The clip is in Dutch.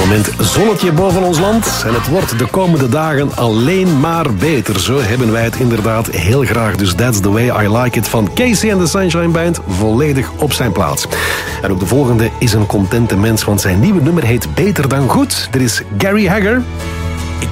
moment zonnetje boven ons land. En het wordt de komende dagen alleen maar beter. Zo hebben wij het inderdaad heel graag. Dus That's the Way I Like It van Casey and the Sunshine Band volledig op zijn plaats. En ook de volgende is een contente mens, want zijn nieuwe nummer heet Beter dan Goed. Dit is Gary Hagger.